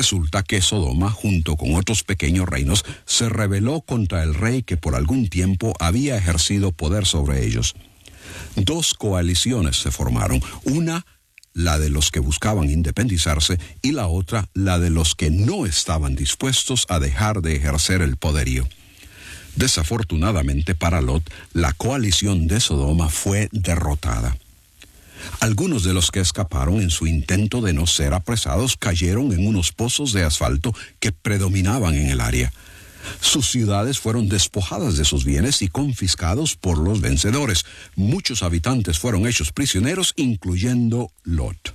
Resulta que Sodoma, junto con otros pequeños reinos, se rebeló contra el rey que por algún tiempo había ejercido poder sobre ellos. Dos coaliciones se formaron, una la de los que buscaban independizarse y la otra la de los que no estaban dispuestos a dejar de ejercer el poderío. Desafortunadamente para Lot, la coalición de Sodoma fue derrotada. Algunos de los que escaparon en su intento de no ser apresados cayeron en unos pozos de asfalto que predominaban en el área. Sus ciudades fueron despojadas de sus bienes y confiscados por los vencedores. Muchos habitantes fueron hechos prisioneros, incluyendo Lot.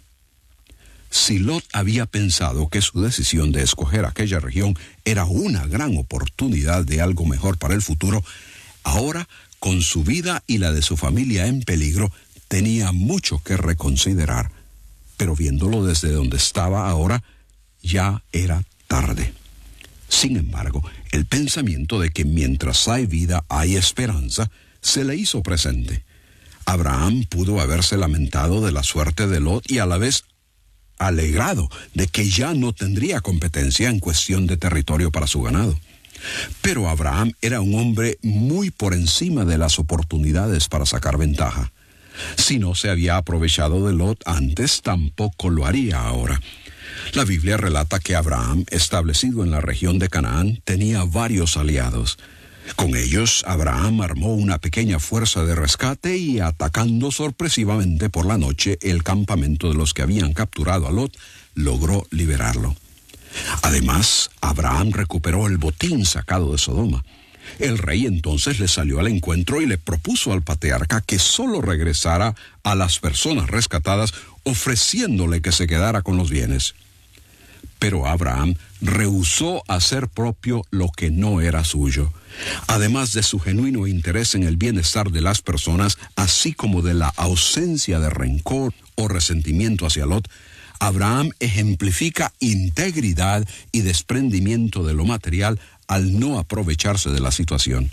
Si Lot había pensado que su decisión de escoger aquella región era una gran oportunidad de algo mejor para el futuro, ahora, con su vida y la de su familia en peligro, tenía mucho que reconsiderar, pero viéndolo desde donde estaba ahora, ya era tarde. Sin embargo, el pensamiento de que mientras hay vida hay esperanza, se le hizo presente. Abraham pudo haberse lamentado de la suerte de Lot y a la vez alegrado de que ya no tendría competencia en cuestión de territorio para su ganado. Pero Abraham era un hombre muy por encima de las oportunidades para sacar ventaja. Si no se había aprovechado de Lot antes, tampoco lo haría ahora. La Biblia relata que Abraham, establecido en la región de Canaán, tenía varios aliados. Con ellos, Abraham armó una pequeña fuerza de rescate y, atacando sorpresivamente por la noche el campamento de los que habían capturado a Lot, logró liberarlo. Además, Abraham recuperó el botín sacado de Sodoma. El rey entonces le salió al encuentro y le propuso al patriarca que solo regresara a las personas rescatadas, ofreciéndole que se quedara con los bienes. Pero Abraham rehusó hacer propio lo que no era suyo. Además de su genuino interés en el bienestar de las personas, así como de la ausencia de rencor o resentimiento hacia Lot, Abraham ejemplifica integridad y desprendimiento de lo material al no aprovecharse de la situación.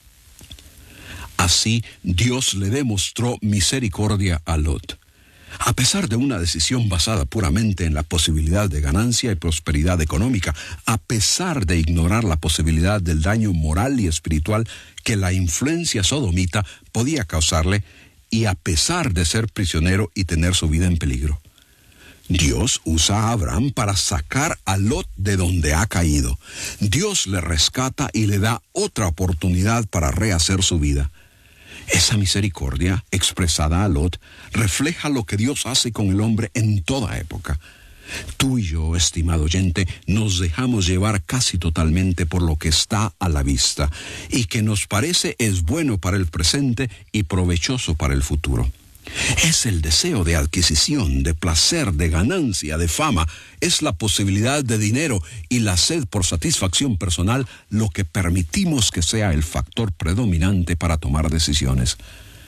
Así, Dios le demostró misericordia a Lot. A pesar de una decisión basada puramente en la posibilidad de ganancia y prosperidad económica, a pesar de ignorar la posibilidad del daño moral y espiritual que la influencia sodomita podía causarle, y a pesar de ser prisionero y tener su vida en peligro, Dios usa a Abraham para sacar a Lot de donde ha caído. Dios le rescata y le da otra oportunidad para rehacer su vida. Esa misericordia expresada a Lot refleja lo que Dios hace con el hombre en toda época. Tú y yo, estimado oyente, nos dejamos llevar casi totalmente por lo que está a la vista y que nos parece es bueno para el presente y provechoso para el futuro. Es el deseo de adquisición, de placer, de ganancia, de fama, es la posibilidad de dinero y la sed por satisfacción personal lo que permitimos que sea el factor predominante para tomar decisiones.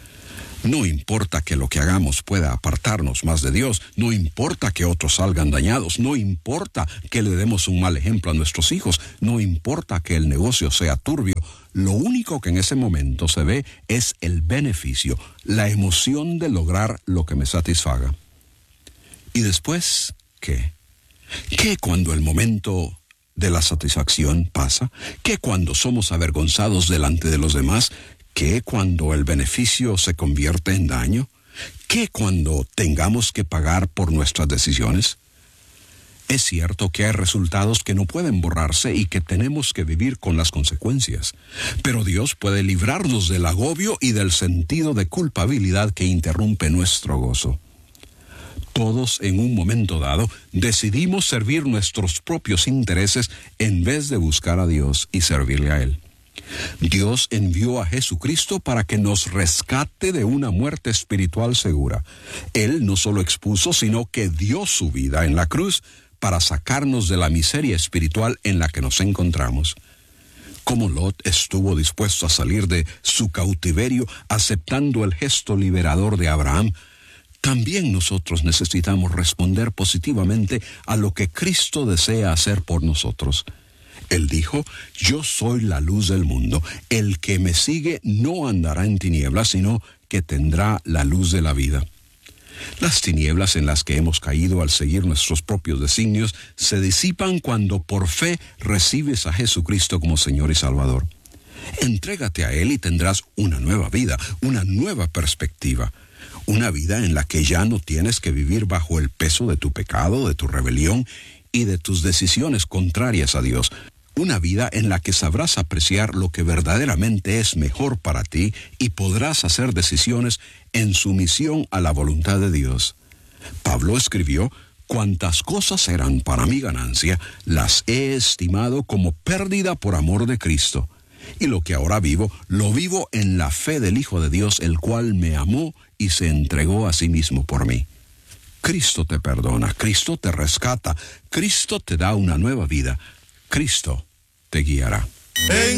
No importa que lo que hagamos pueda apartarnos más de Dios, no importa que otros salgan dañados, no importa que le demos un mal ejemplo a nuestros hijos, no importa que el negocio sea turbio. Lo único que en ese momento se ve es el beneficio, la emoción de lograr lo que me satisfaga. ¿Y después qué? ¿Qué cuando el momento de la satisfacción pasa? ¿Qué cuando somos avergonzados delante de los demás? ¿Qué cuando el beneficio se convierte en daño? ¿Qué cuando tengamos que pagar por nuestras decisiones? Es cierto que hay resultados que no pueden borrarse y que tenemos que vivir con las consecuencias, pero Dios puede librarnos del agobio y del sentido de culpabilidad que interrumpe nuestro gozo. Todos en un momento dado decidimos servir nuestros propios intereses en vez de buscar a Dios y servirle a Él. Dios envió a Jesucristo para que nos rescate de una muerte espiritual segura. Él no solo expuso, sino que dio su vida en la cruz para sacarnos de la miseria espiritual en la que nos encontramos. Como Lot estuvo dispuesto a salir de su cautiverio aceptando el gesto liberador de Abraham, también nosotros necesitamos responder positivamente a lo que Cristo desea hacer por nosotros. Él dijo: yo soy la luz del mundo. El que me sigue no andará en tinieblas, sino que tendrá la luz de la vida. Las tinieblas en las que hemos caído al seguir nuestros propios designios se disipan cuando por fe recibes a Jesucristo como Señor y Salvador. Entrégate a Él y tendrás una nueva vida, una nueva perspectiva. Una vida en la que ya no tienes que vivir bajo el peso de tu pecado, de tu rebelión y de tus decisiones contrarias a Dios. Una vida en la que sabrás apreciar lo que verdaderamente es mejor para ti y podrás hacer decisiones en sumisión a la voluntad de Dios. Pablo escribió: «Cuantas cosas eran para mi ganancia, las he estimado como pérdida por amor de Cristo. Y lo que ahora vivo, lo vivo en la fe del Hijo de Dios, el cual me amó y se entregó a sí mismo por mí». Cristo te perdona, Cristo te rescata, Cristo te da una nueva vida, Cristo te guiará.